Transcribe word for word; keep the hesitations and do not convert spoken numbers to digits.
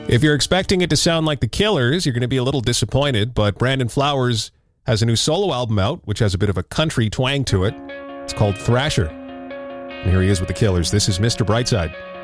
If you're expecting it to sound like The Killers, you're going to be a little disappointed, but Brandon Flowers has a new solo album out, which has a bit of a country twang to it. It's called Thrasher. And here he is with The Killers. This is Mister Brightside.